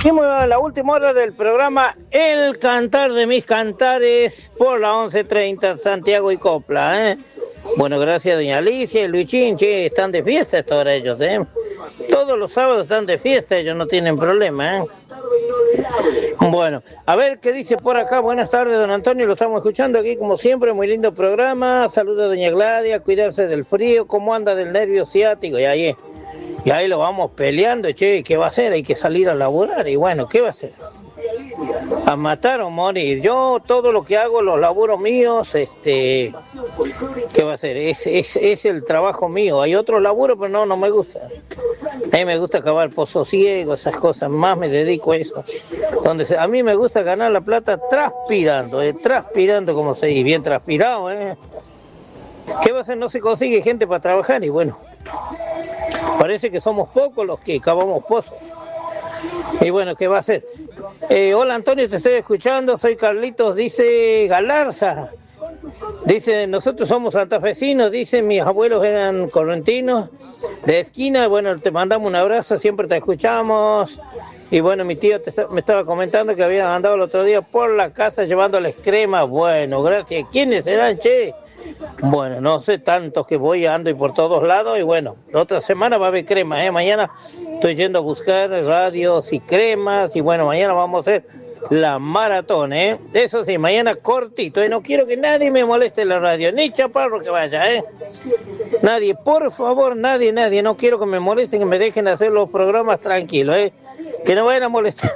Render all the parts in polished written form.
Seguimos a la última hora del programa El Cantar de Mis Cantares por la 11:30 Santiago y Copla, ¿eh? Bueno, gracias doña Alicia y Luichín, che, están de fiesta esta hora ellos, ¿eh? Todos los sábados están de fiesta, ellos no tienen problema, ¿eh? Bueno, a ver qué dice por acá. Buenas tardes, don Antonio, lo estamos escuchando aquí como siempre, muy lindo programa. Saludos a doña Gladia, cuidarse del frío, cómo anda del nervio ciático, y ahí lo vamos peleando, che, ¿qué va a hacer? Hay que salir a laburar, y bueno, ¿qué va a hacer? A matar o morir. Yo todo lo que hago, los laburos míos, ¿qué va a hacer? Es el trabajo mío. Hay otros laburos, pero no me gusta. A mí me gusta cavar pozos ciegos, esas cosas, más me dedico a eso. A mí me gusta ganar la plata transpirando como se dice, bien transpirado, ¿eh? ¿Qué va a hacer? No se consigue gente para trabajar y bueno, parece que somos pocos los que cavamos pozos. Y bueno, ¿qué va a hacer? Hola Antonio, te estoy escuchando, soy Carlitos, dice Galarza. Dice, nosotros somos santafesinos, dice, mis abuelos eran correntinos de esquina. Bueno, te mandamos un abrazo, siempre te escuchamos. Y bueno, mi tío me estaba comentando que habían andado el otro día por la casa llevándoles crema. Bueno, gracias. ¿Quiénes serán, che? Bueno, no sé, tantos que ando y por todos lados. Y bueno, la otra semana va a haber crema, ¿eh? Mañana estoy yendo a buscar radios y cremas. Y bueno, mañana vamos a hacer la maratón, ¿eh? Eso sí, mañana cortito, ¿eh? No quiero que nadie me moleste en la radio, ni Chaparro que vaya, ¿eh? Nadie, por favor, nadie, no quiero que me molesten, que me dejen hacer los programas tranquilos, ¿eh? Que no vayan a molestar.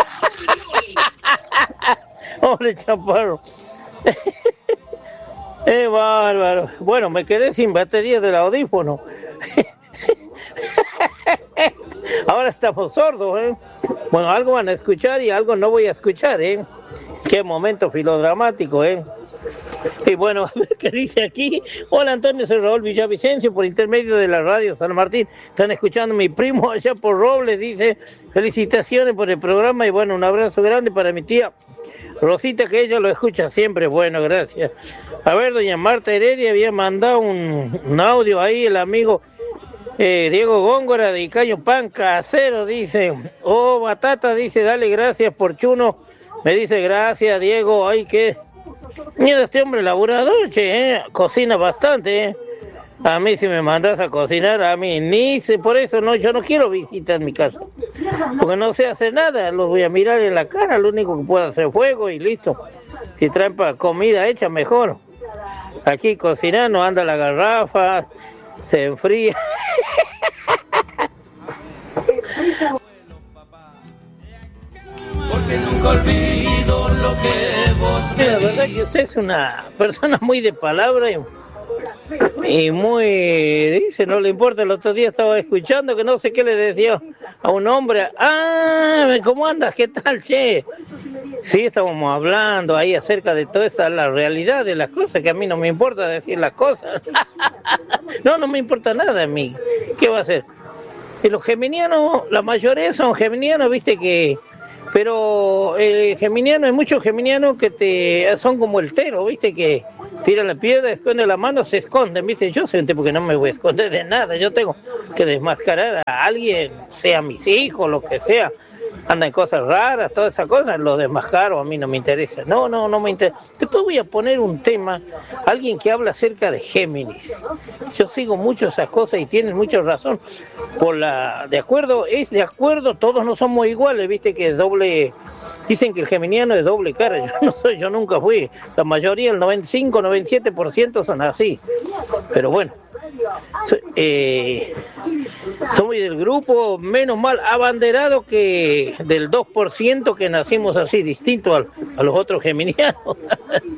Hombre, Chaparro. Bárbaro. Bueno, me quedé sin batería del audífono. Ahora estamos sordos, ¿eh? Bueno, algo van a escuchar y algo no voy a escuchar, ¿eh? Qué momento filodramático, ¿eh? Y bueno, a ver qué dice aquí. Hola Antonio, soy Raúl Villavicencio, por intermedio de la radio San Martín. Están escuchando mi primo allá por Robles, dice, felicitaciones por el programa y bueno, un abrazo grande para mi tía Rosita, que ella lo escucha siempre. Bueno, gracias. A ver, doña Marta Heredia había mandado un audio ahí, el amigo Diego Góngora de Icaño Pan Casero, dice, oh Batata, dice, dale gracias por Chuno, me dice gracias Diego, ay que, mira este hombre laburador, che, cocina bastante, a mí si me mandas a cocinar, a mí ni sé, por eso no, yo no quiero visitar en mi casa, porque no sé hacer nada, los voy a mirar en la cara, lo único que puedo hacer fuego y listo, si traen para comida hecha mejor, aquí cocinando anda la garrafa, se enfría. Porque nunca olvido lo que vos me La verdad que usted es una persona muy de palabra y muy, dice, no le importa. El otro día estaba escuchando que no sé qué le decía a un hombre. ¿Cómo andas? ¿Qué tal, che? Sí, estábamos hablando ahí acerca de toda esta, la realidad de las cosas, que a mí no me importa decir las cosas. No me importa nada a mí. ¿Qué va a hacer? Y los geminianos, la mayoría son geminianos, viste que... Pero el geminiano, hay muchos geminianos que son como el tero, viste que tiran la piedra, esconden la mano, se esconden, viste. Yo soy un tipo que no me voy a esconder de nada, yo tengo que desmascarar a alguien, sea mis hijos, lo que sea. Andan cosas raras, todas esas cosas, lo desmascaro, a mí no me interesa. No me interesa. Después voy a poner un tema, alguien que habla acerca de Géminis. Yo sigo mucho esas cosas y tienen mucha razón. De acuerdo, todos no somos iguales, viste que es doble, dicen que el geminiano es doble cara, yo nunca fui. La mayoría, el 95, 97% son así. Pero bueno. Soy del grupo menos mal abanderado que del 2% que nacimos así, distinto a los otros geminianos.